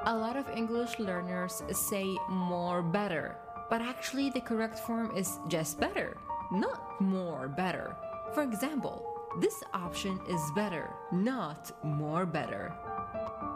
A lot of English learners say more better, but actually the correct form is just better, not more better. For example, this option is better, not more better.